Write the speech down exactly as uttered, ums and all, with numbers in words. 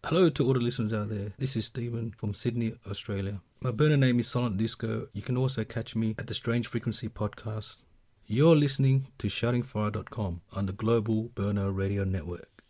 Hello to all the listeners out there. This is Stephen from Sydney, Australia. My burner name is Silent Disco. You can also catch me at the Strange Frequency podcast. You're listening to shouting fire dot com on the Global Burner Radio Network.